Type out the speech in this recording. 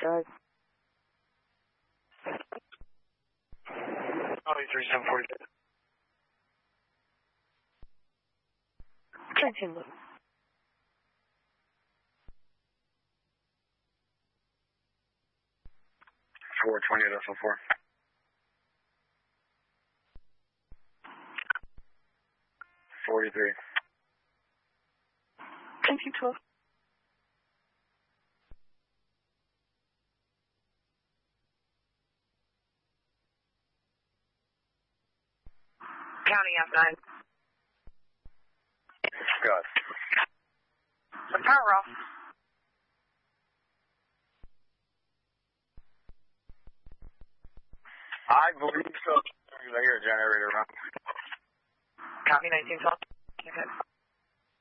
Drive. 3740. Trenton Loop. 420 at SL4. 43. 1912. County F9. Scott. The power off. I believe so. I hear a generator run. Copy 1912. Okay.